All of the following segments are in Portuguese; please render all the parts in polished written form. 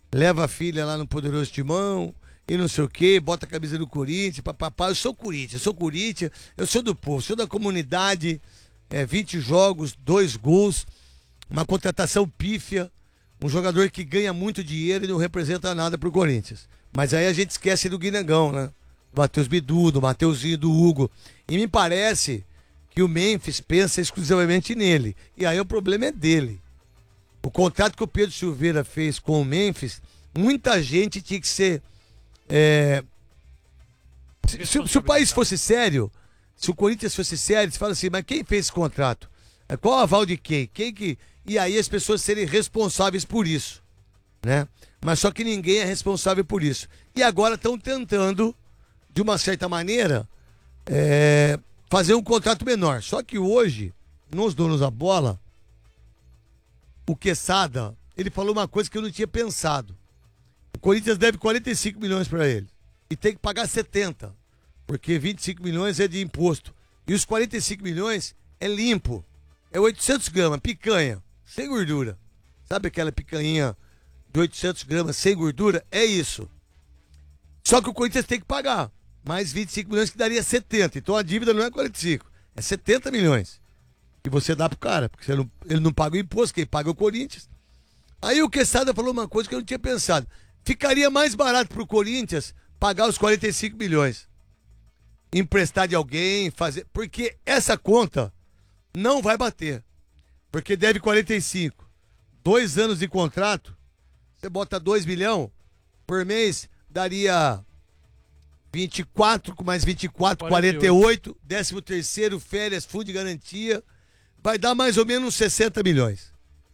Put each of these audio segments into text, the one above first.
leva a filha lá no Poderoso Timão e não sei o quê, bota a camisa do Corinthians, papapá. Eu sou Corinthians, eu sou do povo, sou da comunidade, 20 jogos, 2 gols, uma contratação pífia, um jogador que ganha muito dinheiro e não representa nada pro Corinthians. Mas aí a gente esquece do Guinegão, né? Do Matheus Bidu, do Mateuzinho, do Hugo. E me parece que o Memphis pensa exclusivamente nele. E aí o problema é dele. O contrato que o Pedro Silveira fez com o Memphis, muita gente tinha que ser... Se o país fosse sério, se o Corinthians fosse sério, você fala assim, mas quem fez esse contrato? Qual o aval de quem? E aí as pessoas serem responsáveis por isso, né? Mas só que ninguém é responsável por isso. E agora estão tentando, de uma certa maneira, fazer um contrato menor. Só que hoje, nos donos da bola, o Quesada, ele falou uma coisa que eu não tinha pensado. O Corinthians deve 45 milhões para ele. E tem que pagar 70. Porque 25 milhões é de imposto. E os 45 milhões é limpo. É 800 gramas, picanha, sem gordura. Sabe aquela picanha de 800 gramas sem gordura? É isso. Só que o Corinthians tem que pagar. Mais 25 milhões que daria 70. Então a dívida não é 45, é 70 milhões. Que você dá pro cara. Porque ele não paga o imposto, quem paga é o Corinthians. Aí o Quesada falou uma coisa que eu não tinha pensado. Ficaria mais barato pro Corinthians pagar os 45 milhões. Emprestar de alguém, fazer... Porque essa conta não vai bater. Porque deve 45. 2 anos de contrato, você bota 2 milhões por mês, daria 24, com mais 24, 48. 13º, férias, fundo de garantia. Vai dar mais ou menos uns 60 milhões.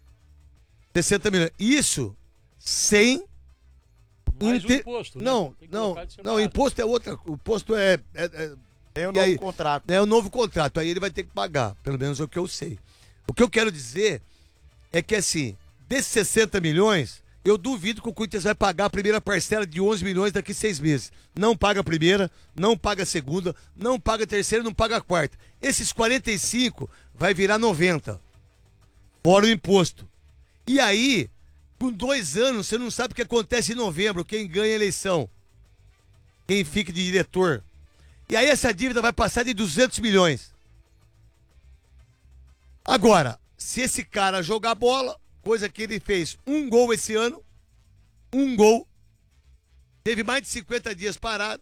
60 milhões. Isso sem... Mais o imposto, né? Não, imposto é outra. O imposto é o novo contrato. É o novo contrato. Aí ele vai ter que pagar. Pelo menos é o que eu sei. O que eu quero dizer é que, assim, desses 60 milhões, eu duvido que o Corinthians vai pagar a primeira parcela de 11 milhões daqui a 6 meses. Não paga a primeira, não paga a segunda, não paga a terceira, não paga a quarta. Esses 45 vai virar 90. Fora o imposto. E aí, com 2 anos, você não sabe o que acontece em novembro, quem ganha a eleição, quem fica de diretor. E aí essa dívida vai passar de 200 milhões. Agora, se esse cara jogar bola, coisa que ele fez 1 gol esse ano, 1 gol, teve mais de 50 dias parado,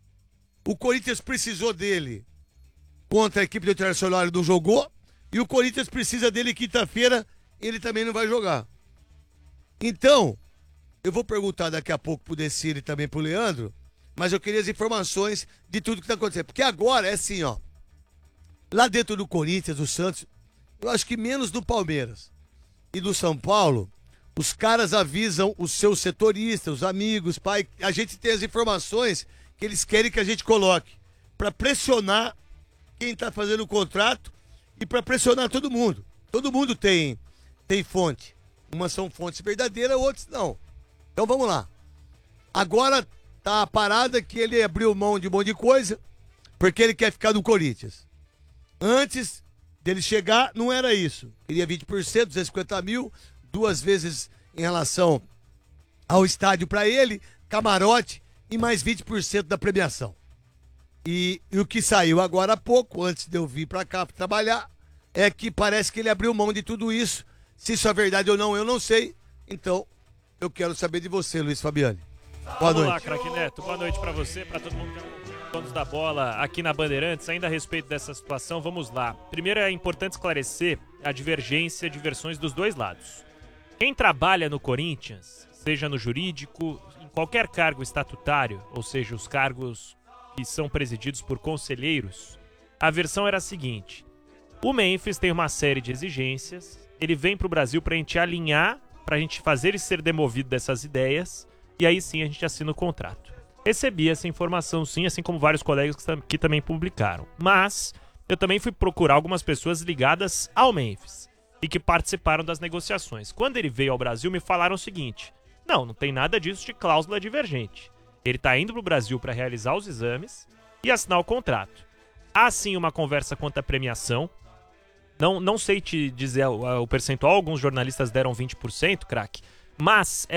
o Corinthians precisou dele contra a equipe do Internacional, ele não jogou, e o Corinthians precisa dele quinta-feira, ele também não vai jogar. Então, eu vou perguntar daqui a pouco pro Decir e também pro Leandro, mas eu queria as informações de tudo que tá acontecendo. Porque agora é assim, ó. Lá dentro do Corinthians, do Santos, eu acho que menos do Palmeiras e do São Paulo, os caras avisam os seus setoristas, os amigos, pai. A gente tem as informações que eles querem que a gente coloque para pressionar quem tá fazendo o contrato e para pressionar todo mundo. Todo mundo tem fonte. Umas são fontes verdadeiras, outras não. Então vamos lá. Agora tá a parada que ele abriu mão de um monte de coisa porque ele quer ficar no Corinthians. Antes dele chegar, não era isso. Queria 20%, 250 mil, 2 vezes em relação ao estádio para ele, camarote e mais 20% da premiação. E o que saiu agora há pouco, antes de eu vir para cá pra trabalhar, é que parece que ele abriu mão de tudo isso. Se isso é verdade ou não, eu não sei. Então, eu quero saber de você, Luiz Fabiani. Boa noite. Vamos lá, craque Neto. Boa noite pra você, pra todo mundo que é donos da bola aqui na Bandeirantes. Ainda a respeito dessa situação, vamos lá. Primeiro é importante esclarecer a divergência de versões dos dois lados. Quem trabalha no Corinthians, seja no jurídico, em qualquer cargo estatutário, ou seja, os cargos que são presididos por conselheiros, a versão era a seguinte: o Memphis tem uma série de exigências, ele vem pro Brasil pra gente alinhar, pra gente fazer ele ser demovido dessas ideias, e aí sim a gente assina o contrato. Recebi essa informação sim, assim como vários colegas que também publicaram. Mas eu também fui procurar algumas pessoas ligadas ao Memphis e que participaram das negociações. Quando ele veio ao Brasil, me falaram o seguinte: não tem nada disso de cláusula divergente. Ele tá indo pro Brasil para realizar os exames e assinar o contrato. Há sim uma conversa quanto à premiação. Não sei te dizer o percentual, alguns jornalistas deram 20%, craque, mas